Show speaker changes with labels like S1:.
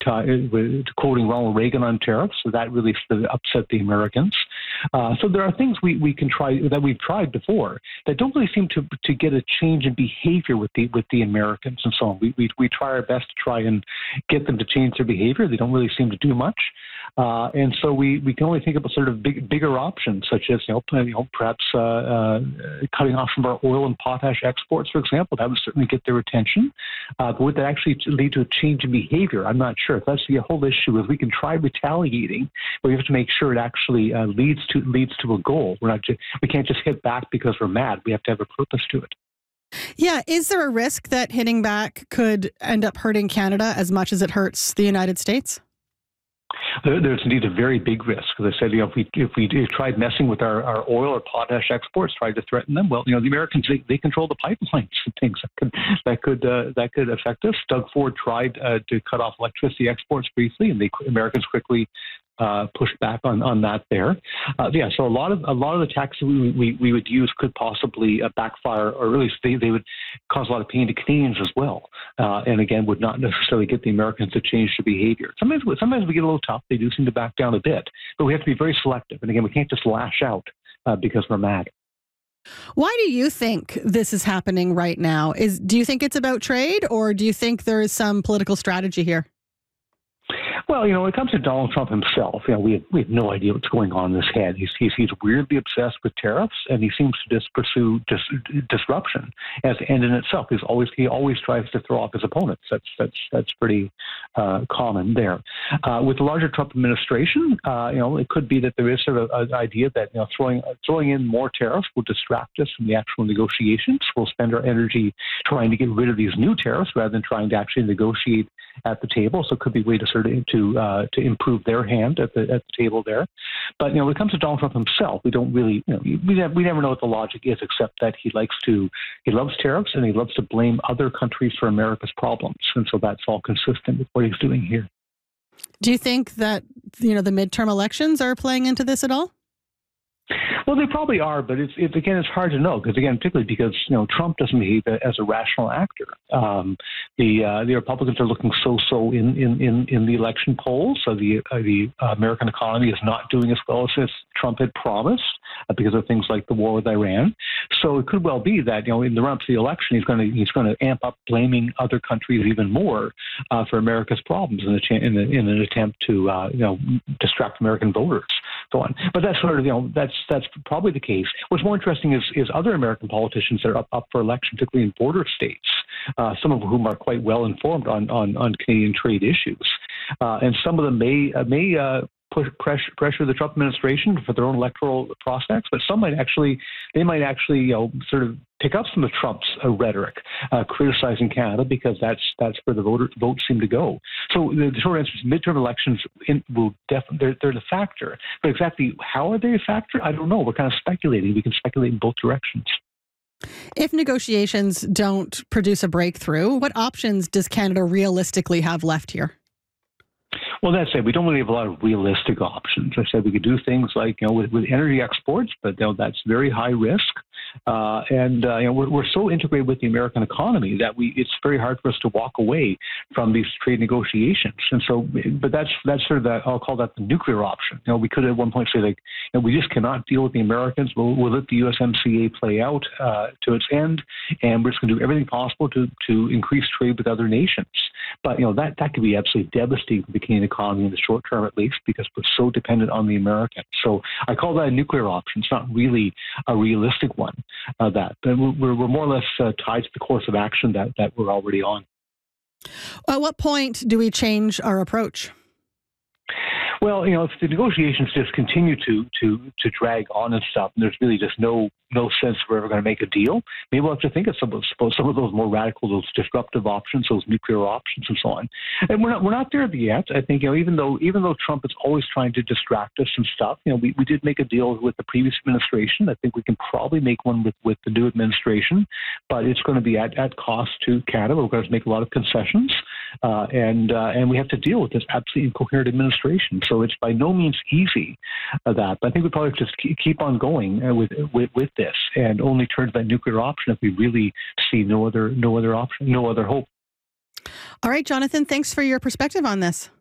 S1: quoting Ronald Reagan on tariffs. So that really upset the Americans. So there are things we can try that we've tried before that don't really seem to get a change in behavior with the Americans and so on. We try our best to try and get them to change their behavior. They don't really seem to do much, and so we can only think about sort of bigger options, such as perhaps cutting off some of our oil and potash exports, for example. That would certainly get their attention. But would that actually lead to a change in behavior? I'm not sure. If that's the whole issue, if we can try retaliating, but we have to make sure it actually leads to a goal. We can't just hit back because we're mad. We have to have a purpose to it.
S2: Yeah. Is there a risk that hitting back could end up hurting Canada as much as it hurts the United States?
S1: There's indeed a very big risk. As I said, if we tried messing with our oil or potash exports, tried to threaten them, well, the Americans they control the pipelines and things that could affect us. Doug Ford tried to cut off electricity exports briefly, and the Americans quickly pushed back on that there. So a lot of the taxes we would use could possibly backfire, or at least they would cause a lot of pain to Canadians as well. And again, would not necessarily get the Americans to change their behavior. Sometimes we get a little tough. They do seem to back down a bit, but we have to be very selective. And again, we can't just lash out because we're mad.
S2: Why do you think this is happening right now? Do you think it's about trade, or do you think there is some political strategy here?
S1: Well, when it comes to Donald Trump himself, we have no idea what's going on in his head. He's weirdly obsessed with tariffs, and he seems to just pursue disruption as an end in itself. He always tries to throw off his opponents. That's pretty common there. With the larger Trump administration, it could be that there is sort of an idea that throwing in more tariffs will distract us from the actual negotiations. We'll spend our energy trying to get rid of these new tariffs rather than trying to actually negotiate at the table. So it could be a way to sort of to improve their hand at the table there. But when it comes to Donald Trump himself, we don't really we never know what the logic is, except that he loves tariffs and he loves to blame other countries for America's problems, and so that's all consistent with what he's doing here.
S2: Do you think that the midterm elections are playing into this at all?
S1: Well, they probably are, but it's hard to know particularly because Trump doesn't behave as a rational actor. The Republicans are looking so in the election polls. So the American economy is not doing as well as Trump had promised because of things like the war with Iran. So it could well be that in the run up to the election, he's going to amp up blaming other countries even more for America's problems in an attempt to distract American voters. So on. But that's sort of that's probably the case. What's more interesting is other American politicians that are up for election, particularly in border states, some of whom are quite well informed on Canadian trade issues, and some of them may pressure the Trump administration for their own electoral prospects, but some might actually sort of pick up some of Trump's rhetoric, criticizing Canada, because that's where the votes seem to go. So the short answer is midterm elections they're the factor, but exactly how are they a factor? I don't know. We're kind of speculating. We can speculate in both directions.
S2: If negotiations don't produce a breakthrough, what options does Canada realistically have left here?
S1: Well, that's it. We don't really have a lot of realistic options. I said we could do things like with energy exports, but that's very high risk. We're so integrated with the American economy that it's very hard for us to walk away from these trade negotiations. And so, but that's sort of I'll call that the nuclear option. We could at one point say we just cannot deal with the Americans. We'll let the USMCA play out to its end, and we're just going to do everything possible to increase trade with other nations. But that could be absolutely devastating for the Canadian economy in the short term, at least, because we're so dependent on the Americans. So I call that a nuclear option. It's not really a realistic one. But we're more or less tied to the course of action that we're already on.
S2: At what point do we change our approach?
S1: Well, if the negotiations just continue to drag on and stuff, and there's really just no sense we're ever going to make a deal, maybe we'll have to think of some of those more radical, those disruptive options, those nuclear options, and so on. And we're not there yet. I think even though Trump is always trying to distract us and stuff, we did make a deal with the previous administration. I think we can probably make one with the new administration, but it's going to be at cost to Canada. We're going to make a lot of concessions, and we have to deal with this absolutely incoherent administration. So it's by no means easy but I think we probably just keep on going with this, and only turn to that nuclear option if we really see no other option, no other hope.
S2: All right, Jonathan, thanks for your perspective on this.